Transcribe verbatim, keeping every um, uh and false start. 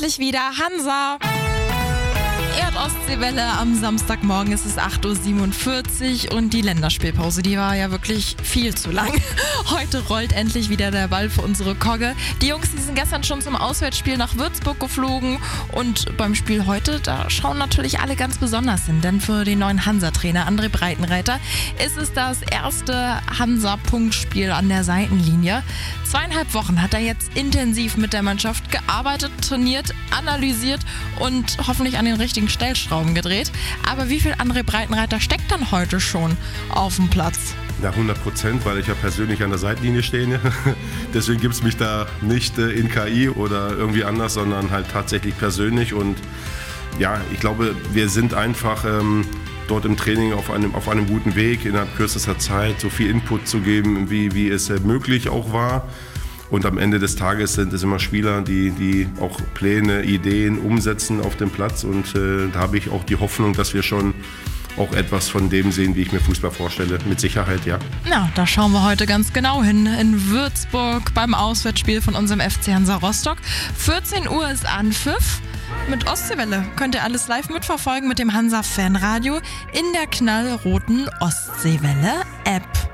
endlich wieder Hansa. Erd-Ostsee-Welle am Samstagmorgen ist es acht Uhr siebenundvierzig und die Länderspielpause, die war ja wirklich viel zu lang. Heute rollt endlich wieder der Ball für unsere Kogge. Die Jungs, die sind gestern schon zum Auswärtsspiel nach Würzburg geflogen und beim Spiel heute, da schauen natürlich alle ganz besonders hin, denn für den neuen Hansa-Trainer André Breitenreiter ist es das erste Hansa-Punktspiel an der Seitenlinie. Zweieinhalb Wochen hat er jetzt intensiv mit der Mannschaft gearbeitet, trainiert, analysiert und hoffentlich an den richtigen Stellschrauben gedreht. Aber wie viel André Breitenreiter steckt dann heute schon auf dem Platz? Ja, hundert Prozent, weil ich ja persönlich an der Seitenlinie stehe. Deswegen gibt es mich da nicht äh, in K I oder irgendwie anders, sondern halt tatsächlich persönlich. Und ja, ich glaube, wir sind einfach ähm, dort im Training auf einem, auf einem guten Weg, innerhalb kürzester Zeit so viel Input zu geben, wie, wie es äh, möglich auch war. Und am Ende des Tages sind es immer Spieler, die, die auch Pläne, Ideen umsetzen auf dem Platz. Und äh, da habe ich auch die Hoffnung, dass wir schon auch etwas von dem sehen, wie ich mir Fußball vorstelle. Mit Sicherheit, ja. Na, da schauen wir heute ganz genau hin. In Würzburg beim Auswärtsspiel von unserem F C Hansa Rostock. vierzehn Uhr ist Anpfiff. Mit Ostseewelle könnt ihr alles live mitverfolgen mit dem Hansa Fanradio in der knallroten Ostseewelle App.